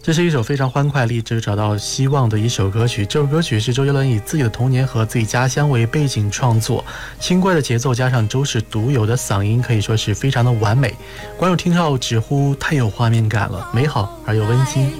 这是一首非常欢快励志找到希望的一首歌曲。这首歌曲是周杰伦以自己的童年和自己家乡为背景创作，轻快的节奏加上周氏独有的嗓音，可以说是非常的完美，观众听到直呼太有画面感了，美好而又温馨。